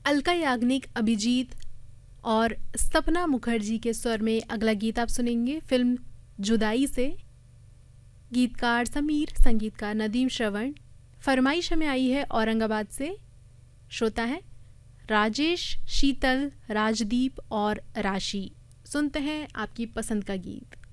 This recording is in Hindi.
अलका याग्निक, अभिजीत और सपना मुखर्जी के स्वर में अगला गीत आप सुनेंगे फिल्म जुदाई से। गीतकार समीर, संगीतकार नदीम श्रवण। फरमाइश हमें आई है औरंगाबाद से। श्रोता है राजेश, शीतल, राजदीप और राशि। सुनते हैं आपकी पसंद का गीत।